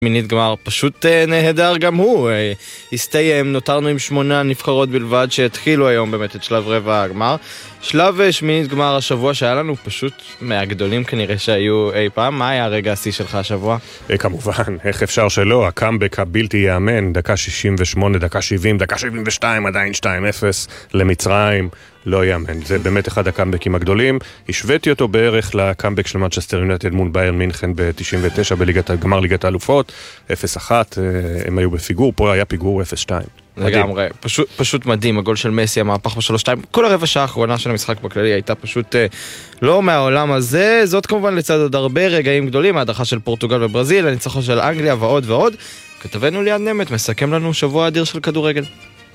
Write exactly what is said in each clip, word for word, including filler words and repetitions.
מינית גמר פשוט נהדר גם הוא, הסתיים, נותרנו עם שמונה נבחרות בלבד שהתחילו היום באמת את שלב רבע הגמר. שלב שמינית גמר השבוע שהיה לנו פשוט מהגדולים כנראה שהיו אי פעם. מה היה הרגע השיא שלך השבוע? כמובן, איך אפשר שלא, הקאמבק הבלתי יאמן, דקה שישים ושמונה, דקה שבעים, דקה שבעים ושתיים, עדיין שתיים אפס למצרים, לא יאמן. זה באמת אחד הקאמבקים הגדולים. השוויתי אותו בערך לקאמבק של מנצ'סטר יונייטד מול ביירן מינכן ב-תשעים ותשע בגמר ליגת האלופות, אפס אחת, הם היו בפיגור, פה היה פיגור אפס שתיים. לגמרי, פשוט, פשוט מדהים, הגול של מסי, המהפך ב-שלוש שתיים, כל הרבע שעה האחרונה של המשחק בכללי הייתה פשוט אה, לא מהעולם הזה, זאת כמובן לצד עוד הרבה רגעים גדולים, ההדחה של פורטוגל וברזיל, הניצחון של אנגליה ועוד ועוד. כתבנו ליד נמת מסכם לנו שבוע אדיר של כדורגל.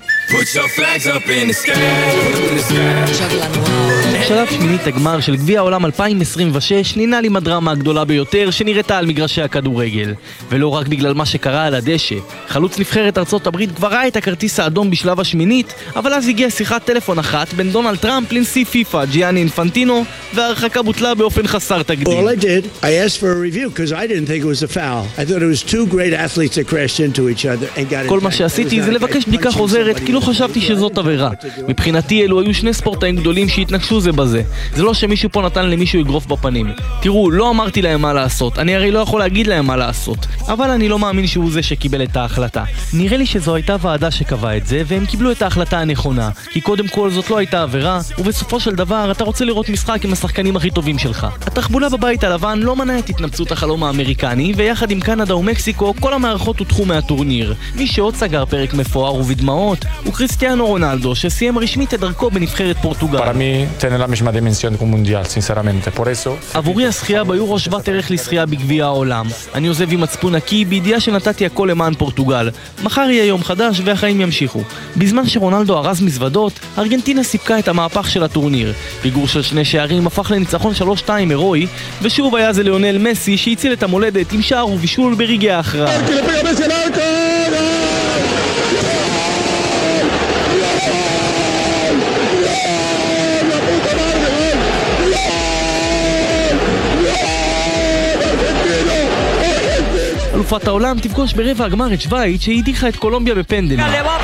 שלב שמינית הגמר של גביע העולם אלפיים עשרים ושש ננעל עם הדרמה הגדולה ביותר שנראתה על מגרשי הכדורגל, ולא רק בגלל מה שקרה על הדשא. חלוץ נבחרת ארצות הברית כבר ראה את הכרטיס האדום בשלב השמינית, אבל אז הגיעה שיחת טלפון אחת בין דונלד טראמפ לנשיא פיפה ג'יאני אינפנטינו, וההרחקה בוטלה באופן חסר תקדים. All I did, I asked for a review because I didn't think it was a foul. I thought it was two great athletes that crashed into each other and got it. כל מה שעשיתי זה לבקש בדיקה חוזרת, כי לא חשבתי שזאת עבירה. מבחינתי אלו היו שני ספורטאים גדולים שהתנגשו זה בזה. זה לא שמישהו פה נתן למישהו אגרוף בפנים. תראו, לא אמרתי להם מה לעשות. אני הרי לא יכול להגיד להם מה לעשות. אבל אני לא מאמין שהוא זה שקיבל את ההחלטה. נראה לי שזו הייתה ועדה שקבעה את זה, והם קיבלו את ההחלטה הנכונה. כי קודם כל זאת לא הייתה עבירה, ובסופו של דבר אתה רוצה לראות משחק עם השחקנים הכי טובים שלך. התחבולה בבית הלבן לא מנעה את התנפצות החלום האמריקני, ויחד עם קנדה ומקסיקו כל המערכות הודחו מהטורניר. מי שעוד סגר פרק מפואר ובדמעות הוא קריסטיאנו רונלדו, שסיים רשמית את דרכו בנבחרת פורטוגל. Para mí tiene la misma dimensión que un mundial, sinceramente. Por eso עבורי השחייה ביורו שוות ערך לשחייה בגביע העולם. אני עוזב עם מצפון נקי בידיעה שנתתי הכל למען פורטוגל. מחר יהיה יום חדש והחיים ימשיכו. בזמן שרונלדו ארז מזוודות, ארגנטינה סיפקה את המהפך של הטורניר. פיגור של שני שערים הפך לניצחון שלוש שתיים הירואי, ושוב היה זה ליונל מסי שהציל את המולדת עם שער ובישול ברגעי ההכרעה. אלופת העולם תפגוש ברבע הגמר את שווייץ שהדיחה את קולומביה בפנדל.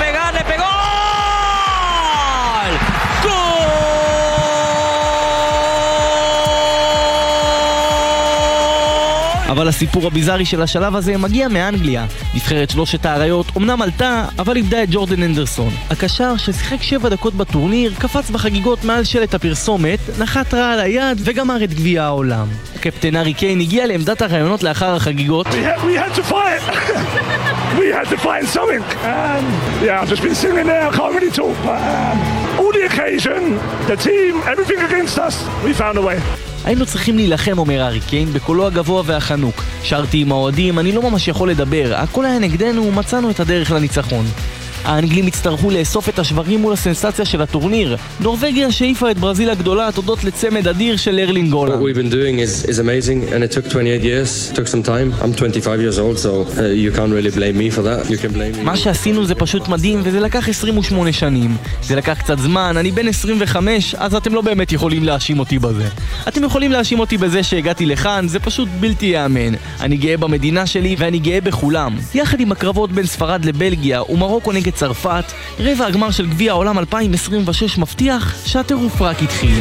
אבל הסיפור הביזארי של השלב הזה מגיע מאנגליה. נבחרת שלושת האריות אמנם עלתה, אבל איבדה את ג'ורדן אנדרסון. הקשר ששיחק שבע דקות בטורניר קפץ בחגיגות מעל שלט הפרסומת, נחת רע על היד וגמר את גביע העולם. קפטן הארי קיין הגיע לעמדת הרעיונות לאחר החגיגות. We had, we had to fight. We had to find something. And yeah, I've just been sitting there, I can't really talk. But um, all the occasion, the team, everything against us, we found a way. היינו צריכים להילחם, אומר הארי קיין, בקולו הגבוה והחנוק. שרתי עם האוהדים, אני לא ממש יכול לדבר. הכל היה נגדנו, מצאנו את הדרך לניצחון. האנגלים הצטרכו לאסוף את השברים מול הסנסציה של הטורניר. נורווגיה שאיפה את ברזיל הגדולה תודות לצמד אדיר של ארלינג הולנד. What we've been doing is, is amazing and it took twenty-eight years, it took some time. I'm twenty-five years old, so uh, you can't really blame me for that. You can blame me. מה שעשינו זה פשוט מדהים, וזה לקח עשרים ושמונה שנים. זה לקח קצת זמן, אני בן עשרים וחמש, אז אתם לא באמת יכולים להאשים אותי בזה. אתם יכולים להאשים אותי בזה שהגעתי לכאן, זה פשוט בלתי יאמן. אני גאה במדינה שלי ואני גאה בכולם. יחד עם הקרבות בין ספרד לבלגיה ומרוקו נגד צרפת, רבע הגמר של גביע העולם אלפיים עשרים ושש מבטיח שהטירוף רק התחיל.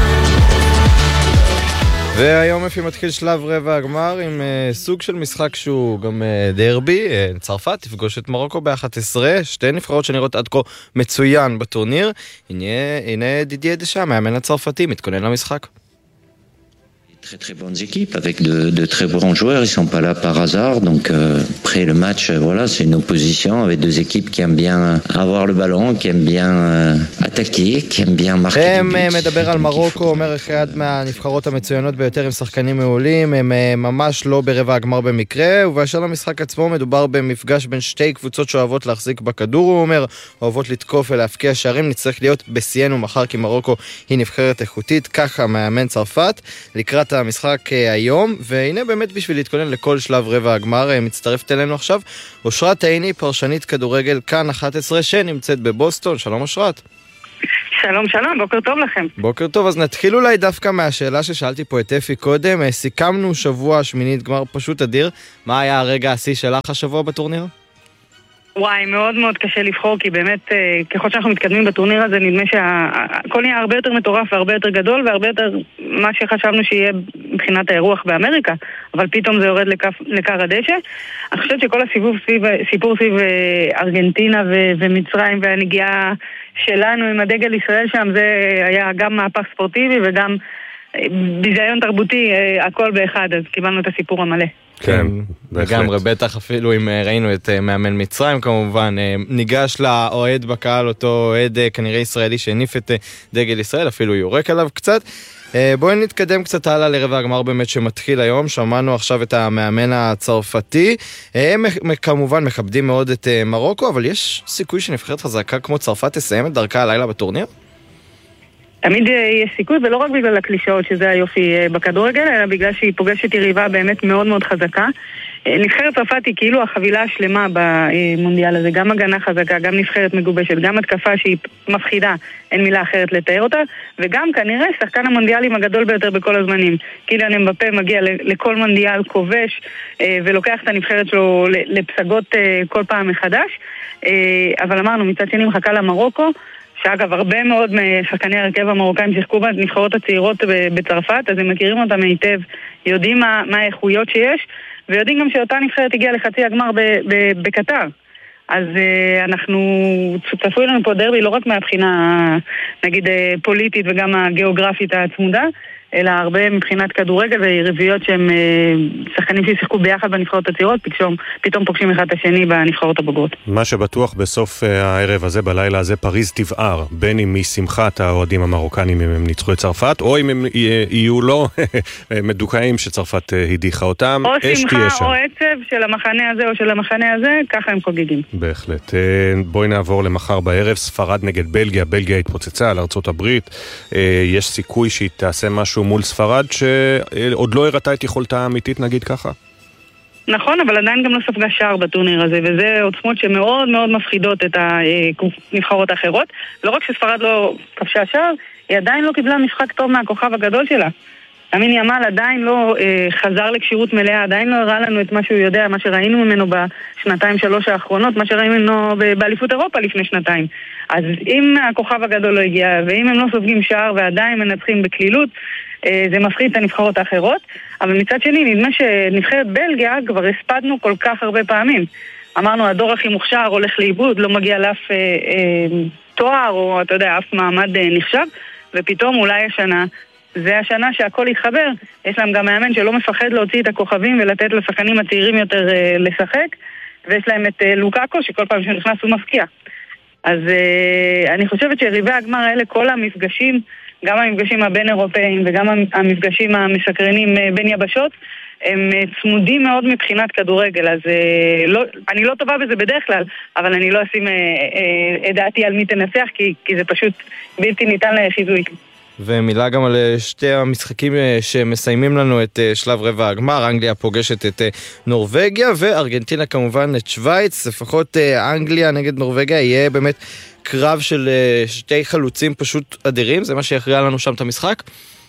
והיום אפי מתחיל שלב רבע הגמר עם uh, סוג של משחק שהוא גם uh, דרבי. uh, צרפת תפגוש את מרוקו ב-אחת עשרה, שתי נבחרות שנראות עד כה מצוין בטורניר. הנה, הנה דידייה דשאם, המאמן הצרפתי, מתכונן למשחק. Très très bonnes équipes avec de, de très bons joueurs, ils sont pas là par hasard, donc euh, après le match, euh, voilà, c'est une opposition avec deux équipes qui aiment bien avoir le ballon, qui aiment bien euh, attaquer, qui aiment bien marquer des buts. הם מדבר על מרוקו, אומר אחד מהנבחרות המצוינות ביותר עם שחקנים מעולים, הם ממש לא ברבע הגמר במקרה, ובאשר למשחק עצמו מדובר במפגש בין שתי קבוצות שאוהבות להחזיק בכדור, הוא אומר, אוהבות לתקוף ולהפקיע שערים, נצטרך להיות בסיינו מחר כי מרוקו היא נבחרת איכותית, ככה מאמן צרפת, לקראת המשחק היום, והנה באמת בשביל להתכונן לכל שלב רבע הגמר מצטרפת אלינו עכשיו אושרת עיני, פרשנית כדורגל כאן אחת עשרה שנמצאת בבוסטון. שלום אושרת. שלום שלום, בוקר טוב לכם. בוקר טוב, אז נתחיל אולי דווקא מהשאלה ששאלתי פה את אפי קודם. סיכמנו שבוע שמינית גמר פשוט אדיר. מה היה הרגע השיא שלך השבוע בטורניר? וואי, מאוד מאוד קשה לבחור, כי באמת ככל שאנחנו מתקדמים בטורניר הזה נדמה שהכל נהיה הרבה יותר מטורף והרבה יותר גדול והרבה יותר מה שחשבנו שיהיה מבחינת האירוח באמריקה, אבל פתאום זה יורד לכף, לכר הדשא. אני חושבת שכל הסיפור סביב, סיפור סביב ארגנטינה ו- ומצרים והנגיעה שלנו עם הדגל ישראל שם, זה היה גם מהפך ספורטיבי וגם ביזיון תרבותי, הכל באחד, אז קיבלנו את הסיפור המלא. כן, לגמרי, בטח אפילו אם ראינו את מאמן מצרים כמובן, ניגש לאוהד בקהל, אותו אוהד כנראה ישראלי שהניף את דגל ישראל, אפילו יורק עליו קצת. בואי נתקדם קצת הלאה לרבע הגמר באמת שמתחיל היום. שמענו עכשיו את המאמן הצרפתי, הם כמובן מכבדים מאוד את מרוקו, אבל יש סיכוי שנבחרת חזקה כמו צרפת תסיים את דרכה הלילה בטורניר? תמיד יש סיכוי, ולא רק בגלל הקלישאות שזה היופי בכדורגל, אלא בגלל שהיא פוגשת יריבה באמת מאוד מאוד חזקה. נבחרת צרפת היא כאילו החבילה השלמה במונדיאל הזה, גם הגנה חזקה, גם נבחרת מגובשת, גם התקפה שהיא מפחידה, אין מילה אחרת לתאר אותה, וגם כנראה שחקן המונדיאלים הגדול ביותר בכל הזמנים. קיליאן אמבפה מגיע לכל מונדיאל כובש, ולוקח את הנבחרת שלו לפסגות כל פעם מחדש, אבל אמרנו, מצד שני מחכה למרוקו, שאגב, הרבה מאוד משחקני הרכב המרוקאים שיחקו בנבחרות הצעירות בצרפת, אז הם מכירים אותם היטב, יודעים מה, מה האיכויות שיש, ויודעים גם שאותה נבחרת הגיעה לחצי הגמר בקטר. אז uh, אנחנו צפוי לנו פה דרבי לא רק מהבחינה, נגיד, פוליטית וגם הגיאוגרפית הצמודה, אלא הרבה מבחינת כדורגל ויריביות שהם uh, שחקנים שישחקו ביחד בנבחרות הצעירות, פתאום, פתאום פוגשים אחד את השני בנבחרות הבוגרות. מה שבטוח בסוף uh, הערב הזה, בלילה הזה, פריז תבער, בין אם משמחת האוהדים המרוקנים אם הם ניצחו את צרפת, או אם הם יהיו לא מדוכאים שצרפת uh, הדיחה אותם. או שמחה או עצב של המחנה הזה או של המחנה הזה, ככה הם חוגגים. בהחלט. Uh, בואי נעבור למחר בערב, ספרד נגד בלגיה, בלגיה התפוצצה על ארצות הברית, uh, יש סיכוי שהיא תעשה משהו מול ספרד שעוד לא הראתה את יכולתה האמיתית, נגיד ככה? נכון, אבל עדיין גם לא ספגה שער בטורניר הזה, וזה עוצמות שמאוד מאוד מפחידות את הנבחרות האחרות. לא רק שספרד לא כבשה שער, היא עדיין לא קיבלה משחק טוב מהכוכב הגדול שלה. אמין ימל עדיין לא אה, חזר לקשירות מלאה, עדיין לא הראה לנו את מה שהוא יודע, מה שראינו ממנו בשנתיים שלוש האחרונות, מה שראינו ממנו באליפות אירופה לפני שנתיים. אז אם הכוכב הגדול לא הגיע, ואם הם לא סופגים שער ועדיין מנצחים בקלילות, אה, זה מפחיד את הנבחרות האחרות. אבל מצד שני, נדמה שנבחרת בלגיה כבר הספדנו כל כך הרבה פעמים. אמרנו, הדור הכי מוכשר הולך לאיבוד, לא מגיע לאף אה, אה, תואר, או אתה יודע, אף מעמד אה, נחשב, ופתאום אולי השנה... זה השנה שהכל יתחבר, יש להם גם מאמן שלא מפחד להוציא את הכוכבים ולתת לשחקנים הצעירים יותר uh, לשחק, ויש להם את uh, לוקאקו שכל פעם שנכנס הוא מפקיע. אז uh, אני חושבת שריבי הגמר האלה, כל המפגשים, גם המפגשים הבין אירופאים וגם המפגשים המשקרנים uh, בין יבשות, הם uh, צמודים מאוד מבחינת כדורגל, אז uh, לא, אני לא טובה בזה בדרך כלל, אבל אני לא אשים uh, uh, את דעתי על מי תנצח, כי, כי זה פשוט בלתי ניתן לחיזוי. ומילה גם על שתי המשחקים שמסיימים לנו את שלב רבע הגמר. אנגליה פוגשת את נורווגיה וארגנטינה כמובן את שוויץ. לפחות אנגליה נגד נורווגיה יהיה באמת קרב של שתי חלוצים פשוט אדירים, זה מה שיכריע לנו שם את המשחק?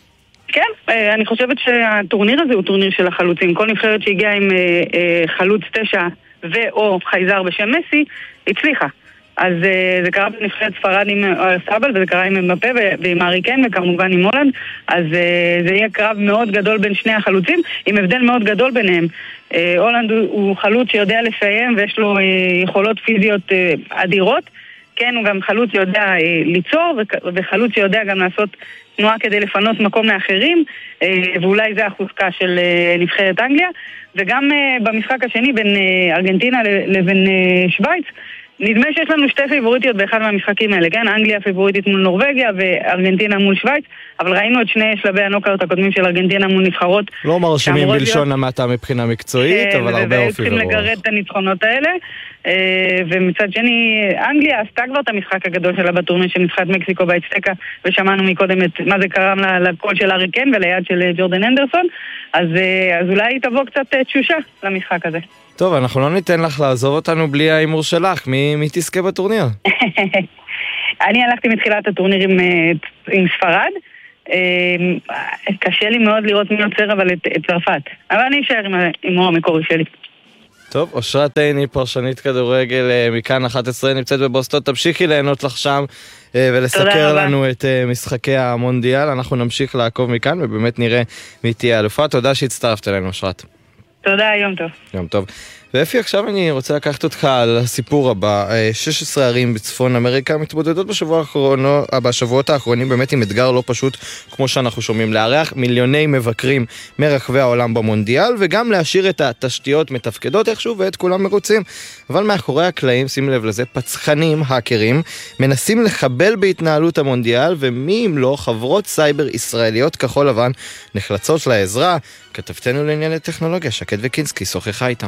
כן, אני חושבת שהטורניר הזה הוא טורניר של החלוצים. כל נבחרת שהגיעה עם חלוץ תשע ו/או חייזר בשם מסי הצליחה. אז זה קרה בנבחרת ספרד עם סאבל, וזה קרה עם אמבפה ועם הארי קיין וכמובן עם הולנד, אז זה יהיה קרב מאוד גדול בין שני החלוצים, עם הבדל מאוד גדול ביניהם. הולנד הוא חלוץ שיודע לסיים ויש לו יכולות פיזיות אדירות, כן, הוא גם חלוץ שיודע ליצור וחלוץ שיודע גם לעשות תנועה כדי לפנות מקום לאחרים, ואולי זה החוזקה של נבחרת אנגליה. וגם במשחק השני בין ארגנטינה לבין שוויץ, נדמה שיש לנו שתי פיבוריטיות באחד מהמשחקים האלה, כן? אנגליה פיבוריטית מול נורווגיה וארגנטינה מול שוויץ, אבל ראינו את שני שלבי הנוקאוט הקודמים של ארגנטינה מול נבחרות. לא מרשימים בלשון המעטה מבחינה מקצועית, כן, אבל הרבה אופי ורוח. צריכים לגרד את הניצחונות האלה, ומצד שני, אנגליה עשתה כבר את המשחק הגדול שלה בטורניר של נבחרת מקסיקו באצטקה, ושמענו מקודם את מה זה קרם לקול של הארי קיין וליד של ג'ורדן אנדרסון, אז, אז אולי היא תבוא קצת תשושה למשחק הזה. טוב, אנחנו לא ניתן לך לעזוב אותנו בלי האימור שלך. מי, מי תזכה בטורניר? אני הלכתי מתחילת הטורניר עם, עם ספרד, קשה לי מאוד לראות מי יוצר אבל את, את צרפת, אבל אני אשאר עם, עם מו המקורי שלי. טוב, אושרת עיני, פרשנית כדורגל מכאן אחת עשרה, נמצאת בבוסטון, תמשיכי ליהנות לך שם ולסקר לנו את משחקי המונדיאל, אנחנו נמשיך לעקוב מכאן ובאמת נראה מי תהיה אלופה. תודה שהצטרפת אלינו, אושרת. תודה, יום טוב. יום טוב. ואפי, עכשיו אני רוצה לקחת אותך על הסיפור הבא. שש עשרה ערים בצפון אמריקה מתמודדות בשבוע האחרונו, בשבועות האחרונים באמת עם אתגר לא פשוט, כמו שאנחנו שומעים, לארח מיליוני מבקרים מרחבי העולם במונדיאל, וגם להשאיר את התשתיות מתפקדות איכשהו ואת כולם מרוצים. אבל מאחורי הקלעים, שים לב לזה, פצחנים, האקרים, מנסים לחבל בהתנהלות המונדיאל, ומי אם לא חברות סייבר ישראליות כחול לבן נחלצות לעזרה. כתבתנו לענייני טכנולוגיה, שקד וקינסקי, שוחחה איתם.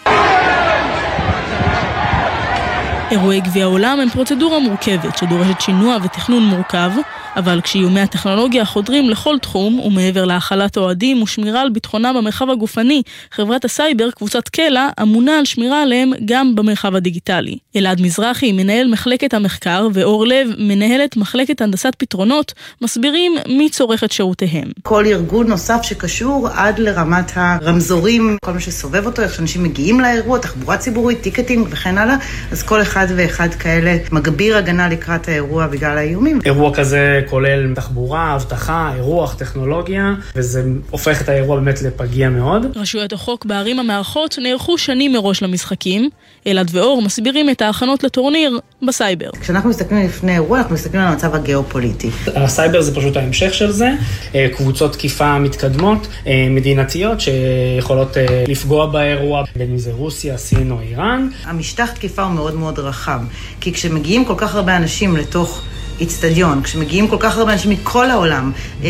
אירועי גביע העולם הם פרוצדורה מורכבת שדורשת שינוע ותכנון מורכב, אבל כשאיומי הטכנולוגיה חודרים לכל תחום ומעבר להאכלת אוהדים ושמירה על ביטחונם במרחב הגופני, חברת הסייבר, קבוצת קלה, אמונה על שמירה עליהם גם במרחב הדיגיטלי. אלעד מזרחי, מנהל מחלקת המחקר, ואור לב, מנהלת מחלקת הנדסת פתרונות, מסבירים מי צורך את שירותיהם. כל ארגון נוסף שקשור עד לרמת הרמזורים, כל מה שסובב אותו, איך שאנשים מגיעים לאירוע, תחבורה ציבורית, טיקטינג וכן הלאה, אז כל אחד ואחד כאלה מגביר הגנה לקראת האירוע בגלל האיומים. אירוע כזה כולל תחבורה, הבטחה, אירוח, טכנולוגיה, וזה הופך את האירוע באמת לפגיע מאוד. רשויות החוק בערים המארחות נערכו שנים מראש למשחקים. אלעד ואור מסבירים את ההכנות לטורניר בסייבר. כשאנחנו מסתכלים לפני אירוע, אנחנו מסתכלים על המצב הגיאופוליטי. הסייבר זה פשוט ההמשך של זה. קבוצות תקיפה מתקדמות, מדינתיות, שיכולות לפגוע באירוע, בין אם זה רוסיה, סין או איראן. המשטח תקיפה הוא מאוד מאוד רחב, כי כשמגיעים כל כך הרבה אנשים לתוך אצטדיון, כשמגיעים כל כך הרבה אנשים מכל העולם,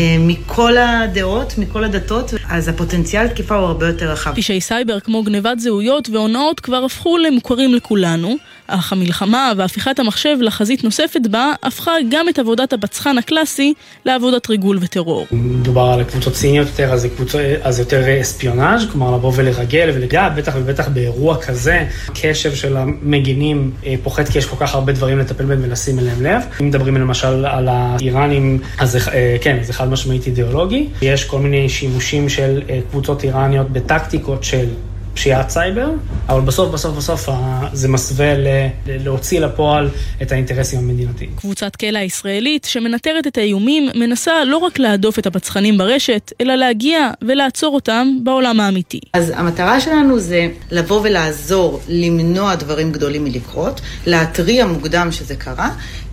מכל הדעות, מכל הדתות, אז הפוטנציאל תקיפה הוא הרבה יותר רחב. פשעי סייבר כמו גנבת זהויות והונאות כבר הפכו למוכרים לכולנו, אך המלחמה והפיכת המחשב לחזית נוספת בה הפכה גם את עבודת הבצחן הקלאסי לעבודת ריגול וטרור. מדובר על קבוצות סיניות יותר, אז, קבוצות, אז יותר אספיונאז', כלומר לבוא ולרגל ולגע, בטח ובטח באירוע כזה, הקשב של המגינים פוחת כי יש כל כך הרבה דברים לטפל בהם ולשים אליהם לב. אם מדברים למשל על האיראנים, אז כן, זה חד משמעית אידיאולוגי. יש כל מיני שימושים של קבוצות איראניות בטקטיקות של פשיעת סייבר, אבל בסוף, בסוף, בסוף זה מסווה להוציא לפועל את האינטרסים המדינתיים. קבוצת קלה הישראלית שמנטרת את האיומים מנסה לא רק להדוף את הבצחנים ברשת, אלא להגיע ולעצור אותם בעולם האמיתי. אז המטרה שלנו זה לבוא ולעזור למנוע דברים גדולים מלקרות, להתריע מוקדם שזה קרה,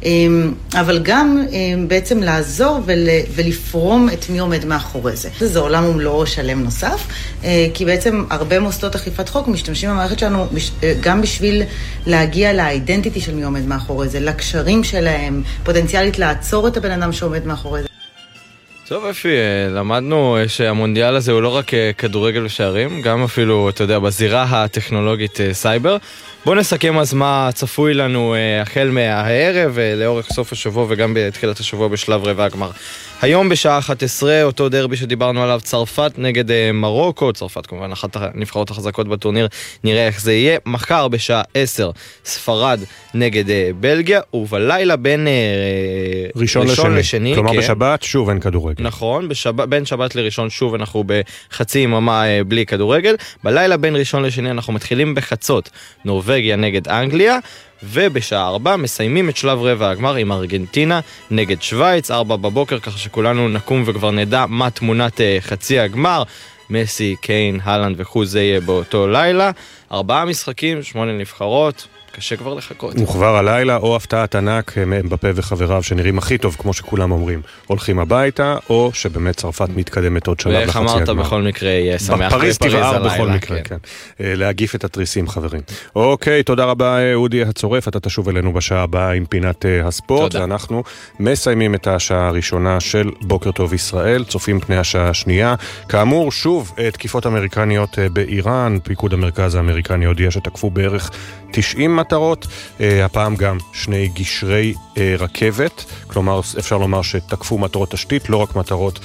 אבל גם בעצם לעזור ולפרום את מי עומד מאחורי זה. זה עולם ומלואו שלם נוסף, כי בעצם הרבה מוסדות אכיפת חוק משתמשים במערכת שלנו גם בשביל להגיע לאידנטיטי של מי עומד מאחורי זה, לקשרים שלהם, פוטנציאלית לעצור את הבן אדם שעומד מאחורי זה. טוב, אפי, למדנו שהמונדיאל הזה הוא לא רק כדורגל ושערים, גם אפילו, אתה יודע, בזירה הטכנולוגית סייבר. בואו נסכם אז מה צפוי לנו החל מהערב, לאורך סוף השבוע וגם בתחילת השבוע בשלב רבע הגמר. היום בשעה אחת עשרה, אותו דרבי שדיברנו עליו, צרפת נגד מרוקו, צרפת כמובן אחת הנבחרות החזקות בטורניר, נראה איך זה יהיה. מחר בשעה עשר, ספרד נגד בלגיה, ובלילה בין ראשון, ראשון לשני, לשני כלומר כן. בשבת שוב אין כדורגל. נכון, בשב... בין שבת לראשון שוב אנחנו בחצי יממה בלי כדורגל. בלילה בין ראשון לשני אנחנו מתחילים בחצות, נורווגיה נגד אנגליה, ובשעה ארבע מסיימים את שלב רבע הגמר עם ארגנטינה נגד שוויץ, ארבע בבוקר, ככה שכולנו נקום וכבר נדע מה תמונת חצי הגמר. מסי, קיין, הלנד וכו' זה יהיה באותו לילה. ארבעה משחקים, שמונה נבחרות, קשה כבר לחכות. וכבר הלילה או הפתעת ענק מבפה וחבריו שנראים הכי טוב, כמו שכולם אומרים, הולכים הביתה, או שבאמת צרפת מתקדמת עוד שלב לחצי הגמר. ואיך אמרת בכל מקרה, יהיה שמח בפריז תבער בכל מקרה, כן. להגיף את התריסים, חברים. אוקיי, תודה רבה אודי הצורף, אתה תשוב אלינו בשעה הבאה עם פינת הספורט, ואנחנו מסיימים את השעה הראשונה של בוקר טוב ישראל, צופים פני השעה השנייה. כאמור, שוב, תקיפות אמריקניות באיראן, פיקוד המרכז האמריקני הודיע שתקפו בערך תשעים מטרות, הפעם גם שני גשרי רכבת, כלומר אפשר לומר שתקפו מטרות תשתית, לא רק מטרות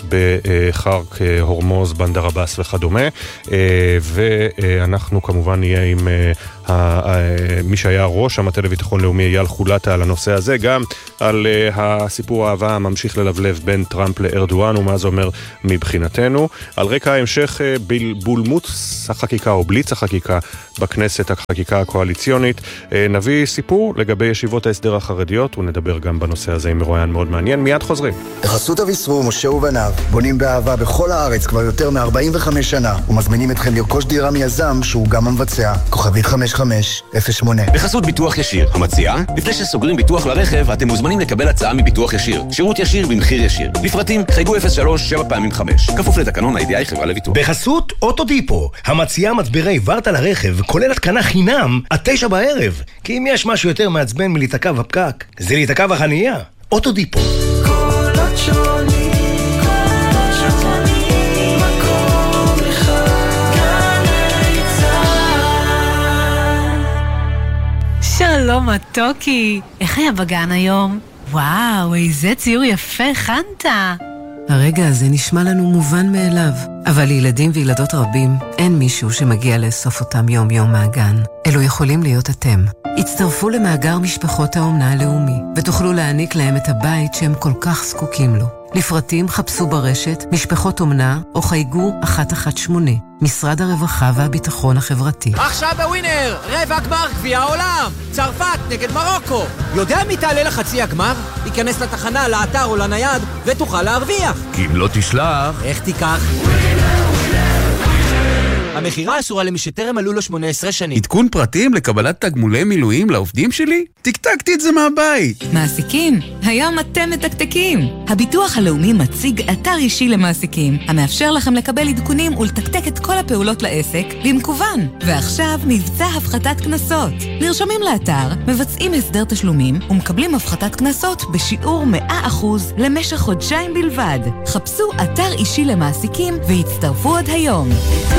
בחרק, הורמוז, בנדר עבאס וכדומה, ואנחנו כמובן נהיה עם מי שהיה ראש המטה לביטחון לאומי אייל חולטה על הנושא הזה, גם על הסיפור האהבה הממשיך ללבלב בין טראמפ לארדואן ומה זה אומר מבחינתנו, על רקע ההמשך בולמוץ החקיקה או בליץ החקיקה בכנסת, החקיקה הקואליציונית. נביא סיפור לגבי ישיבות ההסדר החרדיות ונדבר גם בנושא הזה עם מרואיין מאוד מעניין. מיד חוזרים. בחסות אביסרו, משה ובניו, בונים באהבה בכל הארץ כבר יותר מ-ארבעים וחמש שנה ומזמינים אתכם לרכוש דירה מיזם שהוא גם המבצע. כוכבית חמש חמש אפס שמונה. בחסות ביטוח ישיר, המציעה, לפני שסוגרים ביטוח לרכב אתם מוזמנים לקבל הצעה מביטוח ישיר. שירות ישיר במחיר ישיר. לפרטים חייגו אפס שלוש שבע פעמים חמש. כפוף לתקנון ה-איי די איי חברה לביטוח. בחסות אוטודיפו, המציעה מצברי ורטה לרכב כולל התקנה חינם עד תשע בערב. כי אם יש משהו יותר מעצבן מלהיתקע בפקק, זה להיתקע בחנייה. אוטודיפו. קולות שונים, קולות שונים, מקום אחד, גלי צהל. שלום מתוקי, איך היה בגן היום? וואו, איזה ציור יפה הכנת. הרגע הזה נשמע לנו מובן מאליו, אבל לילדים וילדות רבים אין מישהו שמגיע לאסוף אותם יום יום מהגן. אלו יכולים להיות אתם. הצטרפו למאגר משפחות האומנה הלאומי, ותוכלו להעניק להם את הבית שהם כל כך זקוקים לו. לפרטים חפשו ברשת משפחות אומנה או חייגו אחת אחת שמונה, משרד הרווחה והביטחון החברתי. עכשיו בווינר, רבע גמר גביע העולם, צרפת נגד מרוקו. יודע מי תעלה לחצי הגמר? ייכנס לתחנה, לאתר או לנייד ותוכל להרוויח. כי אם לא תשלח... איך תיקח? המחירה אסורה למי שטרם עלו לו שמונה עשרה שנים. עדכון פרטים לקבלת תגמולי מילואים לעובדים שלי? תקתקתי את זה מהבית. מעסיקים, היום אתם מתקתקים. הביטוח הלאומי מציג אתר אישי למעסיקים, המאפשר לכם לקבל עדכונים ולתקתק את כל הפעולות לעסק במקוון. ועכשיו מבצע הפחתת כנסות. נרשמים לאתר, מבצעים הסדר תשלומים ומקבלים הפחתת כנסות בשיעור מאה אחוז למשך חודשיים בלבד. חפשו אתר אישי למעסיקים והצטרפו עד היום.